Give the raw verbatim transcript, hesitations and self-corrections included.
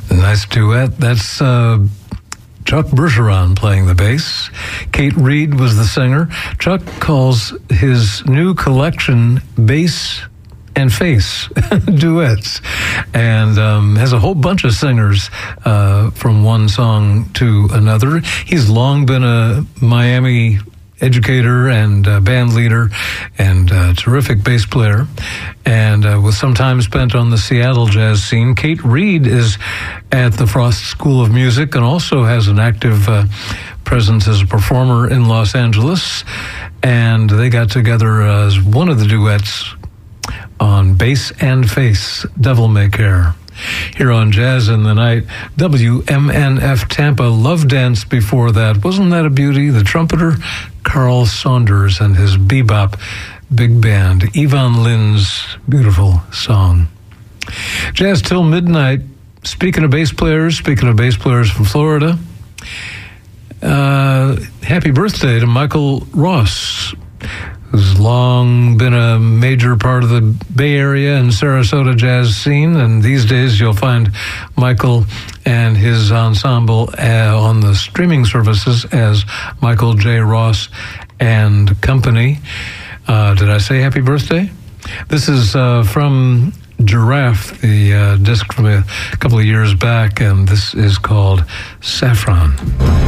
Nice duet. That's uh, Chuck Bergeron playing the bass. Kate Reed was the singer. Chuck calls his new collection Bass and Face duets, and um, has a whole bunch of singers uh, from one song to another. He's long been a Miami educator and uh, band leader and uh, terrific bass player, and uh, with some time spent on the Seattle jazz scene. Kate Reed is at the Frost School of Music and also has an active uh, presence as a performer in Los Angeles, and they got together as one of the duets on Bass and Face, Devil May Care. Here on Jazz in the Night, W M N F Tampa, Love Dance before that. Wasn't that a beauty? The trumpeter, Carl Saunders, and his bebop big band, Yvonne Lynn's beautiful song. Jazz till midnight. Speaking of bass players, speaking of bass players from Florida, uh, happy birthday to Michael Ross, who's long been a major part of the Bay Area and Sarasota jazz scene. And these days you'll find Michael and his ensemble uh, on the streaming services as Michael J. Ross and Company. Uh, did I say happy birthday? This is uh, from Giraffe, the uh, disc from a couple of years back, and this is called Saffron.